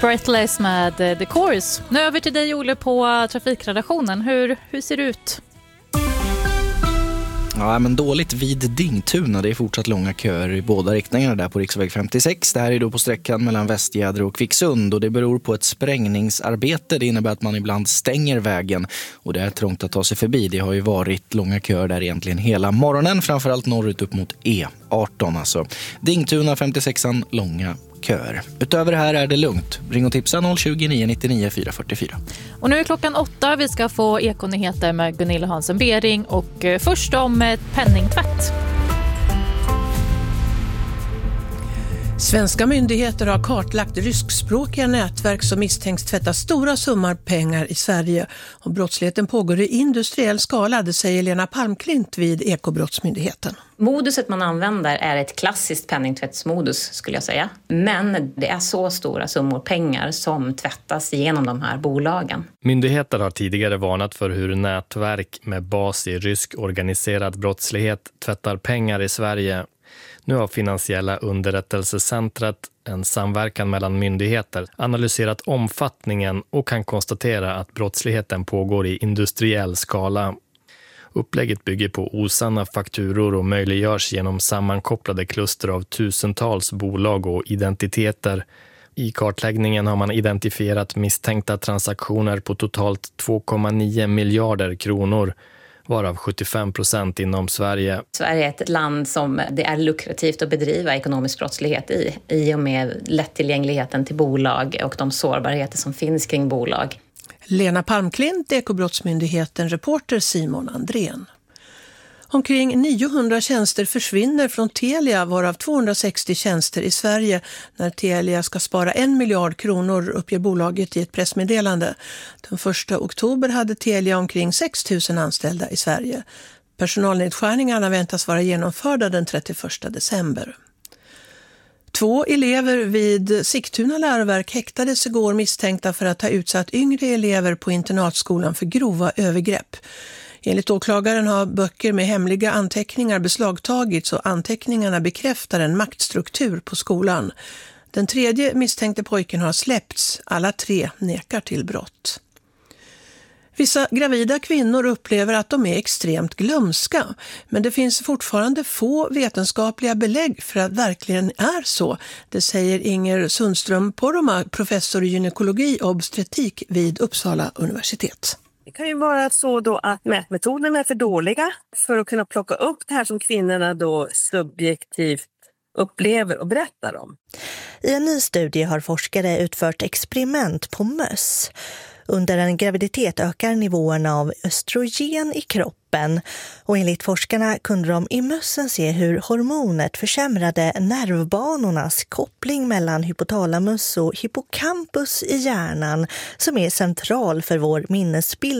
Breathless med The Course. Nu över till dig, Olle, på trafikredaktionen. Hur ser det ut? Ja, men dåligt vid Dingtuna. Det är fortsatt långa köer i båda riktningarna där på riksväg 56. Det här är då på sträckan mellan Västgädre och Kvicksund och det beror på ett sprängningsarbete. Det innebär att man ibland stänger vägen och det är trångt att ta sig förbi. Det har ju varit långa köer där egentligen hela morgonen, framförallt norrut upp mot E18 alltså. Dingtuna 56an, långa köer. Utöver det här är det lugnt. Ring och tipsa 020 999 444. Och nu är klockan 8. Vi ska få ekonyheter med Gunilla Hansen-Bering och först om penningtvätt. Svenska myndigheter har kartlagt ryskspråkiga nätverk som misstänks tvätta stora summor pengar i Sverige. Och brottsligheten pågår i industriell skala, det säger Lena Palmklint vid Ekobrottsmyndigheten. Moduset man använder är ett klassiskt penningtvättsmodus skulle jag säga. Men det är så stora summor pengar som tvättas genom de här bolagen. Myndigheter har tidigare varnat för hur nätverk med bas i rysk organiserad brottslighet tvättar pengar i Sverige. Nu har Finansiella underrättelsecentret, en samverkan mellan myndigheter, analyserat omfattningen och kan konstatera att brottsligheten pågår i industriell skala. Upplägget bygger på osanna fakturor och möjliggörs genom sammankopplade kluster av tusentals bolag och identiteter. I kartläggningen har man identifierat misstänkta transaktioner på totalt 2,9 miljarder kronor, varav 75% inom Sverige. Sverige är ett land som det är lukrativt att bedriva ekonomisk brottslighet i och med lättillgängligheten till bolag och de sårbarheter som finns kring bolag. Lena Palmklint, Ekobrottsmyndigheten, reporter Simon Andrén. Omkring 900 tjänster försvinner från Telia, varav 260 tjänster i Sverige, när Telia ska spara 1 miljard kronor, uppger bolaget i ett pressmeddelande. Den 1 oktober hade Telia omkring 6 000 anställda i Sverige. Personalnedskärningarna väntas vara genomförda den 31 december. 2 elever vid Sigtuna läroverk häktades igår misstänkta för att ha utsatt yngre elever på internatskolan för grova övergrepp. Enligt åklagaren har böcker med hemliga anteckningar beslagtagits och anteckningarna bekräftar en maktstruktur på skolan. Den 3:e misstänkte pojken har släppts. Alla 3 nekar till brott. Vissa gravida kvinnor upplever att de är extremt glömska, men det finns fortfarande få vetenskapliga belägg för att verkligen är så. Det säger Inger Sundström Poromaa, professor i gynekologi och obstetrik vid Uppsala universitet. Det kan ju vara så då att mätmetoderna är för dåliga för att kunna plocka upp det här som kvinnorna då subjektivt upplever och berättar om. I en ny studie har forskare utfört experiment på möss. Under en graviditet ökar nivåerna av östrogen i kroppen och enligt forskarna kunde de i mössen se hur hormonet försämrade nervbanornas koppling mellan hypotalamus och hippocampus i hjärnan som är central för vår minnesbild.